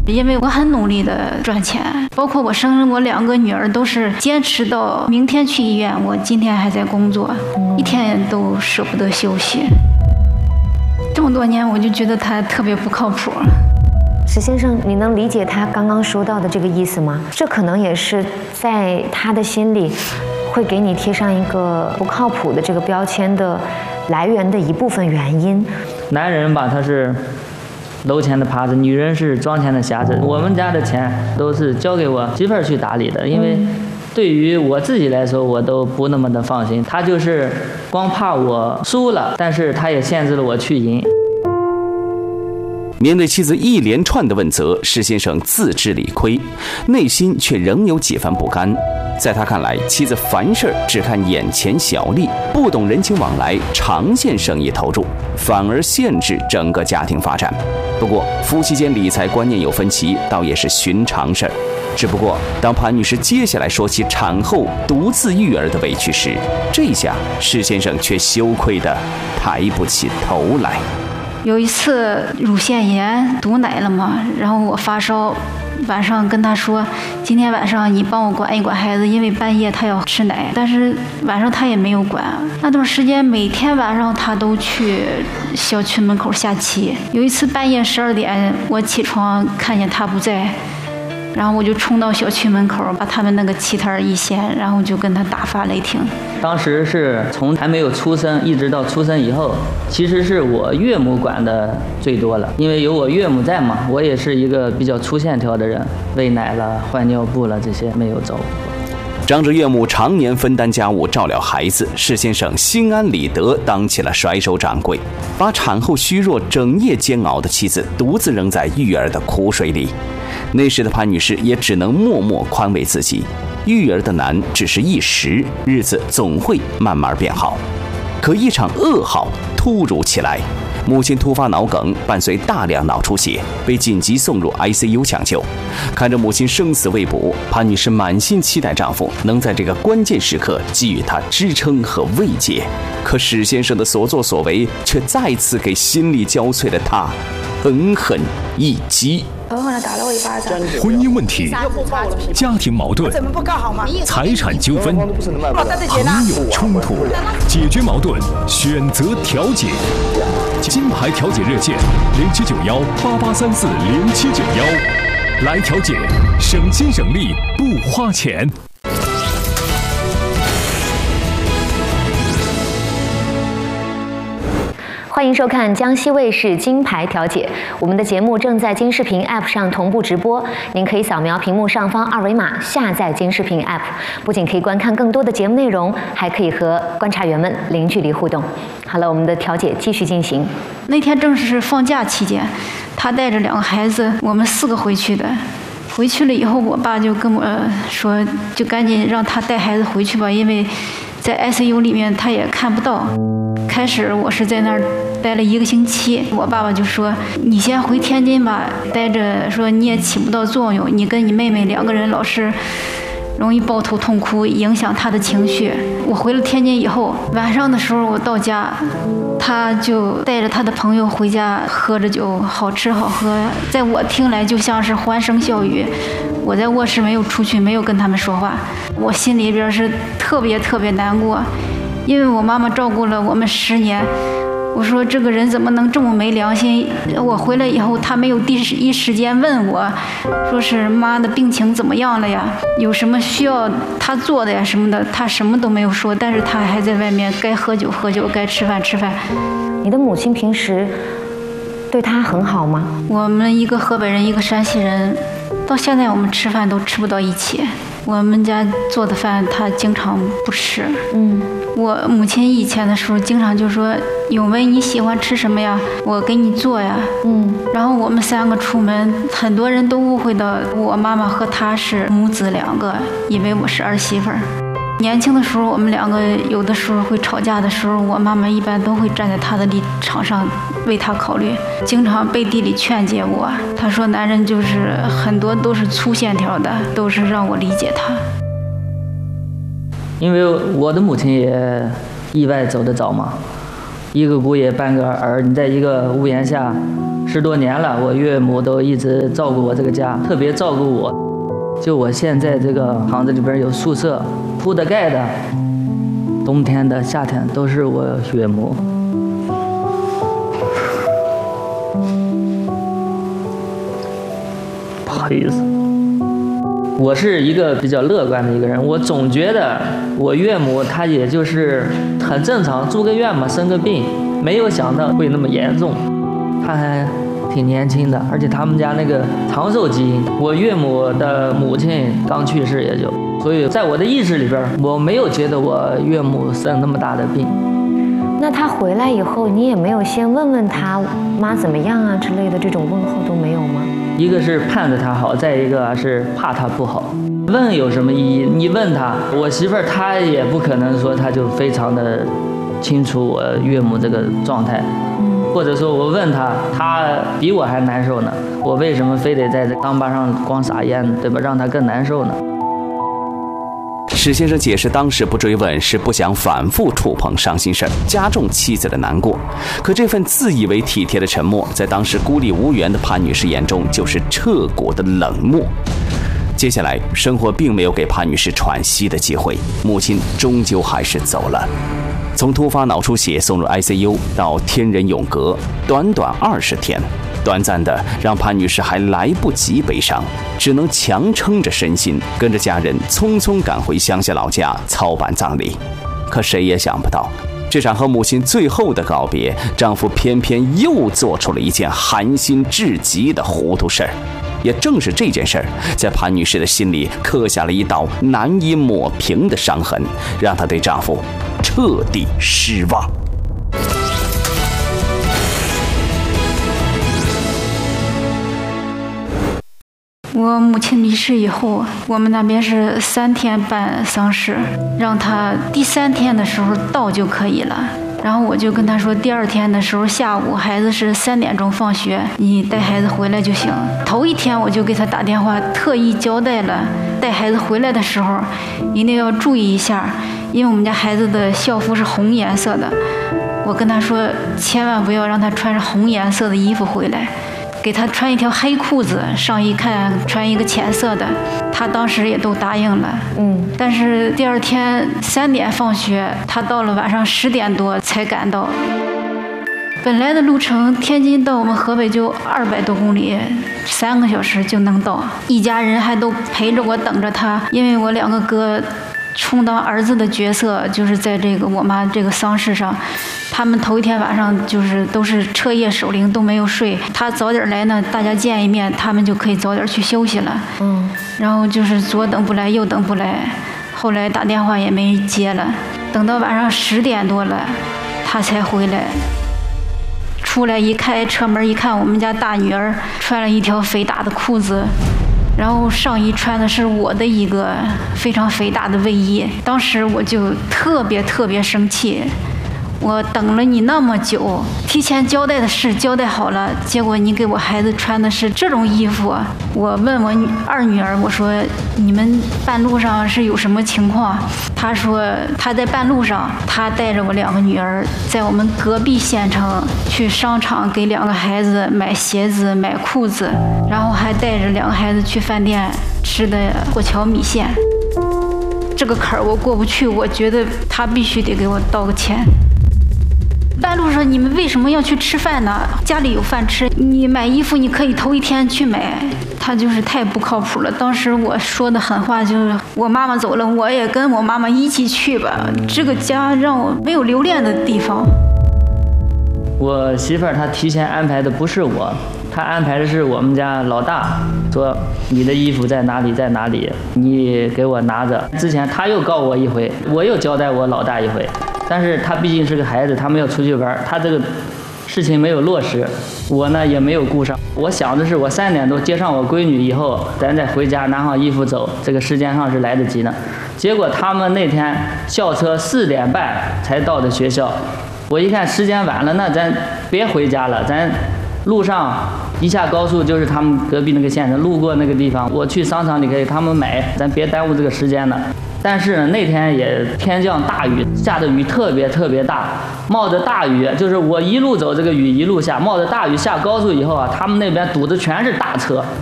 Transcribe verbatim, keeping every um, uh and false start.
因为我很努力的赚钱，包括我生我两个女儿都是坚持到明天去医院，我今天还在工作，一天都舍不得休息。这么多年，我就觉得他特别不靠谱。 石先生，你能理解他刚刚说到的这个意思吗？这可能也是在他的心里会给你贴上一个不靠谱的这个标签的来源的一部分原因。 男人吧，他是楼前的耙子，女人是庄前的匣子。我们家的钱都是交给我媳妇儿去打理的，因为对于我自己来说，我都不那么的放心。他就是光怕我输了，但是他也限制了我去赢。 面对妻子一连串的问责，施先生自知理亏，内心却仍有几分不甘。在他看来，妻子凡事只看眼前小利，不懂人情往来，长线生意投入，反而限制整个家庭发展。不过，夫妻间理财观念有分歧，倒也是寻常事儿。只不过，当潘女士接下来说起产后独自育儿的委屈时，这下施先生却羞愧得抬不起头来。 有一次乳腺炎堵奶了嘛，然后我发烧，晚上跟他说，今天晚上你帮我管一管孩子，因为半夜他要吃奶，但是晚上他也没有管。那段时间每天晚上他都去小区门口下棋。有一次半夜十二点，我起床看见他不在，然后我就冲到小区门口，把他们那个棋摊一掀，然后就跟他大发雷霆。 当时是从还没有出生一直到出生以后，其实是我岳母管的最多了，因为有我岳母在嘛，我也是一个比较粗线条的人，喂奶了、换尿布了这些没有走。 仗着岳母常年分担家务照料孩子，施先生心安理得当起了甩手掌柜，把产后虚弱整夜煎熬的妻子独自扔在育儿的苦水里。那时的潘女士也只能默默宽慰自己，育儿的难只是一时，日子总会慢慢变好。可一场噩耗突如其来，母亲突发脑梗，伴随大量脑出血，被紧急送入 I C U 抢救。看着母亲生死未卜，潘女士满心期待丈夫能在这个关键时刻给予她支撑和慰藉。可史先生的所作所为却再次给心力交瘁的她狠狠一击。 婚姻问题、家庭矛盾、财产纠纷、朋友冲突，解决矛盾，选择调解。金牌调解热线零七九幺八八三四零七九幺，来调解，省心省力不花钱。 欢迎收看江西卫视金牌调解，我们的节目正在金视频 App 上同步直播，您可以扫描屏幕上方二维码下载金视频 App， 不仅可以观看更多的节目内容，还可以和观察员们零距离互动。好了，我们的调解继续进行。 那天正是放假期间，他带着两个孩子，我们四个回去的。回去了以后，我爸就跟我说，就赶紧让他带孩子回去吧，因为在 I C U 里面他也看不到。开始我是在那儿待了一个星期，我爸爸就说你先回天津吧，待着说你也起不到作用，你跟你妹妹两个人老是容易抱头痛哭，影响她的情绪。我回了天津以后，晚上的时候我到家，他就带着他的朋友回家喝着酒，好吃好喝，在我听来就像是欢声笑语。我在卧室没有出去，没有跟他们说话，我心里边是特别特别难过，因为我妈妈照顾了我们十年。我说这个人怎么能这么没良心？我回来以后，他没有第一时间问我，说是妈的病情怎么样了呀？有什么需要他做的呀什么的，他什么都没有说，但是他还在外面该喝酒喝酒，该吃饭吃饭。 你的母亲平时对他很好吗？ 我们一个河北人，一个山西人，到现在我们吃饭都吃不到一起。我们家做的饭他经常不吃。嗯，我母亲以前的时候经常就说，永威你喜欢吃什么呀，我给你做呀。嗯，然后我们三个出门，很多人都误会到我妈妈和她是母子两个，以为我是儿媳妇儿。年轻的时候我们两个有的时候会吵架的时候，我妈妈一般都会站在她的立场上为她考虑，经常背地里劝解我。她说男人就是很多都是粗线条的，都是让我理解他。 因为我的母亲也意外走得早嘛，一个姑爷半个儿，你在一个屋檐下十多年了，我岳母都一直照顾我这个家，特别照顾我。就我现在这个房子里边有宿舍，铺的盖的，冬天的夏天都是我岳母。不好意思，我是一个比较乐观的一个人，我总觉得我岳母她也就是很正常，住个院嘛，生个病，没有想到会那么严重。她还挺年轻的，而且他们家那个长寿基因，我岳母的母亲刚去世也就，所以在我的意识里边，我没有觉得我岳母生那么大的病。 那他回来以后，你也没有先问问他妈怎么样啊之类的这种问候都没有吗？ 一个是盼着他好，再一个是怕他不好。问有什么意义？你问他，我媳妇儿她也不可能说她就非常的清楚我岳母这个状态。或者说我问他，他比我还难受呢，我为什么非得在这伤疤上光撒盐呢？对吧？让他更难受呢？ 史先生解释，当时不追问是不想反复触碰伤心事儿，加重妻子的难过。可这份自以为体贴的沉默，在当时孤立无援的潘女士眼中，就是彻骨的冷漠。接下来，生活并没有给潘女士喘息的机会，母亲终究还是走了。从突发脑出血送入 I C U 到天人永隔，短短二十天，短暂的让潘女士还来不及悲伤，只能强撑着身心，跟着家人匆匆赶回乡下老家操办葬礼。可谁也想不到，这场和母亲最后的告别，丈夫偏偏又做出了一件寒心至极的糊涂事儿。也正是这件事儿，在潘女士的心里刻下了一道难以抹平的伤痕，让她对丈夫彻底失望。 我母亲离世以后，我们那边是三天办丧事，让她第三天的时候到就可以了。然后我就跟他说，第二天的时候下午孩子是三点钟放学，你带孩子回来就行。头一天我就给他打电话，特意交代了，带孩子回来的时候一定要注意一下，因为我们家孩子的校服是红颜色的，我跟他说千万不要让他穿着红颜色的衣服回来，给他穿一条黑裤子，上衣看穿一个浅色的，他当时也都答应了。嗯，但是第二天三点放学，他到了晚上十点多才赶到。本来的路程，天津到我们河北就二百多公里，三个小时就能到。一家人还都陪着我等着他，因为我两个哥充当儿子的角色，就是在这个我妈这个丧事上。他们头一天晚上就是都是彻夜守灵，都没有睡。他早点来呢，大家见一面，他们就可以早点去休息了。嗯，然后就是左等不来，右等不来，后来打电话也没接了。等到晚上十点多了，他才回来。出来一开车门一看，我们家大女儿穿了一条肥大的裤子，然后上衣穿的是我的一个非常肥大的卫衣。当时我就特别特别生气。我等了你那么久，提前交代的事交代好了，结果你给我孩子穿的是这种衣服。我问我女二女儿，我说你们半路上是有什么情况？她说她在半路上，她带着我两个女儿在我们隔壁县城去商场给两个孩子买鞋子买裤子，然后还带着两个孩子去饭店吃的过桥米线。这个坎儿我过不去，我觉得她必须得给我道个歉。半路上你们为什么要去吃饭呢？家里有饭吃，你买衣服你可以头一天去买。他就是太不靠谱了。当时我说的狠话就是，我妈妈走了，我也跟我妈妈一起去吧。这个家让我没有留恋的地方。 我媳妇儿她提前安排的不是我，她安排的是我们家老大，说你的衣服在哪里在哪里，你给我拿着。之前他又告我一回，我又交代我老大一回。但是他毕竟是个孩子，他们要出去玩，他这个事情没有落实，我呢也没有顾上。我想的是，我三点多接上我闺女以后，咱再回家拿好衣服走，这个时间上是来得及的。结果他们那天校车四点半才到的学校，我一看时间晚了，那咱别回家了，咱路上一下高速就是他们隔壁那个县城，路过那个地方，我去商场里给他们买，咱别耽误这个时间了。但是呢，那天也天降大雨，下的雨特别特别大，冒着大雨，就是我一路走这个雨一路下，冒着大雨下高速以后啊，他们那边堵的全是大车，